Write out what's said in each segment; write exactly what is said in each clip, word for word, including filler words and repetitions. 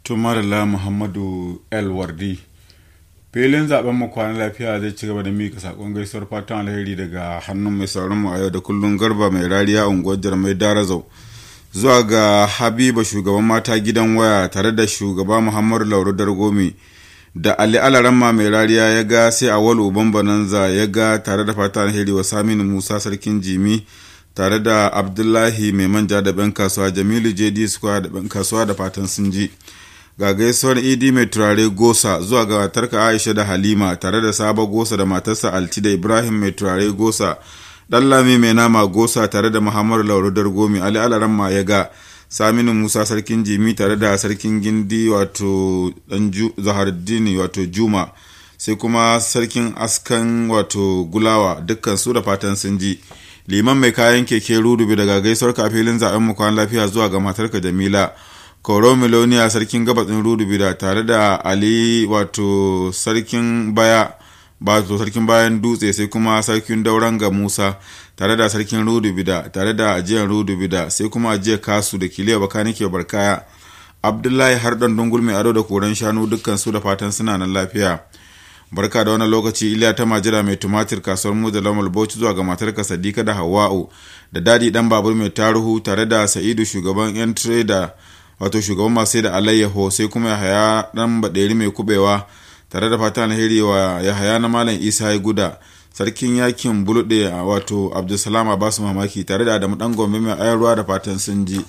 Tumarala Muhammadu El Wardi. Filin zaben mu kwana lafiya zai ci gaba da mika sakon gaisuwar fatan alheri daga hannun mai sauran mu a yau da kullun Garba mai rariya unguwar Jarmai Darazau zuwa ga Habiba shugaban mata gidan waya tare da shugaba Muhammadu Lauru Dargomi da Ali Alaramma mai rariya ya ga sai Awal Uban Bananza ya ga tare da fatan alheri wa Saminu Musa sarkin Jimi tare da Abdullahi mai manja da ban kasuwa Jamilu J D Square da ban kasuwa da fatan sun ji. Ga gaisuwar Idi mai turare Gosa zuwa ga matarka Aisha da Halima tare da Sabo Gosa da matarsa Alti da Ibrahim mai turare Gosa, Dallami mai nama Gosa tare da Muhammadu Lauru Dargomi, Ali Alaramma ya ga Saminu Musa sarkin Jimi tare da sarkin Gindi wato dan Zaharuddini wato Juma, sai kuma sarkin Askan wato Gulawa, dukkan su da fatan sun ji. Liman mai kayan keke Rudubi daga gaisuwar kafilin zaben mu kwan lafiya zuwa ga matarka Jamila. Koro Miloniya sarkin gabatsin Rudubida tare da Ali wato sarkin baya wato sarkin bayan dutse, sai kuma sarkin dauran ga Musa tare da sarkin Rudubida tare da ajiyar Rudubida, sai kuma ajiyar Kasu da Kiliya Bakanike Barkaya. Abdullahi har dan dungul mai ado da koran shanu dukkan su da fatan suna nan lafiya. Barka da wannan lokaci. Iliya ta majira mai tumatir kasuwar mu da Lamal Bauchi zuwa ga matarka Sadika da Hawwa'u da Dadi dan babur mai taruhu tare da Sa'idu shugaban yan trader wato shugaban masu da alayyaho, sai kuma Yahaya dan baderi mai kubewa tare da fatan alheri wa Yahaya na Malam Isa ya guda, sarkin yakin bulude wato Abdulsalam Abbas mamaki tare da Adamu dan Gombe mai ayarwa da fatan sun ji.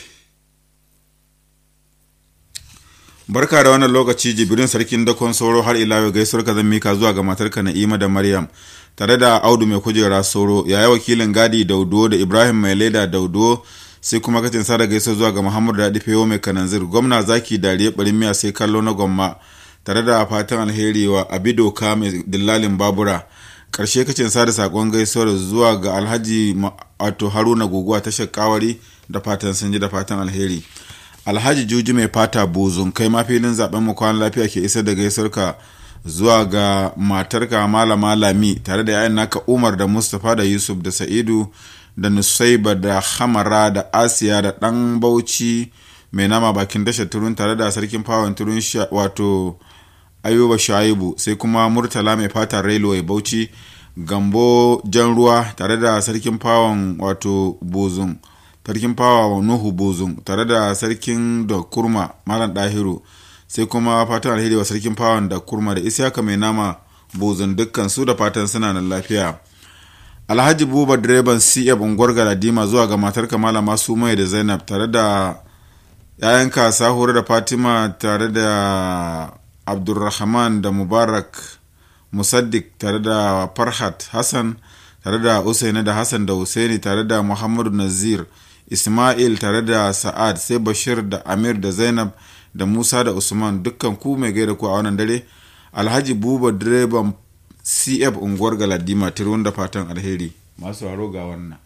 Barka da wannan lokaci. Jibrin sarkin dakon Soro har ila yau gaisuwar ka zan mika zuwa ga matarka Na'ima da Maryam tare da Audu mai kujera Soro, yaya wakilin Gadi Daudo da Ibrahim mai leda Daudo, sai kuma kacin sada gaisuwa zuwa ga Muhammadu Dadi Fewo mai kananzir, gwamna Zaki Dariye barin miya sai kallo na gwamma tare da fatan alheri wa Abidoka mai dillalin babura. Karshe kacin sada sakon gaisuwar zuwa ga Alhaji wato Haruna Guguwa tashar Kawari da fatan sun ji da fatan alheri. Alhaji Juji mai fata Buzun, kai ma filin zaben mu kwan lafiya ke isar da gaisuwarka zuwa ga matarka Malama Lami tare da yayan naka Umar da Mustapha da Yusuf da Sa'idu da Nusaiba da Hamara da Asiya da dan Bauchi mai nama bakin tashar Turun tare da sarkin fawon Turun wato Ayuba Shaibu, sai kuma Murtala mai fata Railway Bauchi, Gambo Jan Ruwa tare da sarkin fawon wato Buzun, sarkin fawa Nuhu Buzun tare da sarkin da Kurma Malam Dahiru, sai kuma fatan alheri wa sarkin fawon da Kurma da Isiyaka mai nama Buzun, dukkan su da fatan suna nan lafiya. Alhaji Buba direban C F unguwar Galadima zuwa ga matarka Malama Sumai da Zainab tare da yayanka Sahura da Fatima tare da Abdulrahman da Mubarak Musaddiq tare da Farhat Hassan tare da Usaini da Hassan da Husaini tare da Muhammadu Nazir Ismail tare da Sa'ad, sai Bashir da Amir da Zainab da Musa da Usman, dukkan ku mai gaida ku a wannan dare. Alhaji Buba direban C F unguwar Galadima Tirun da fatan alheri. Masu haro ga wannan.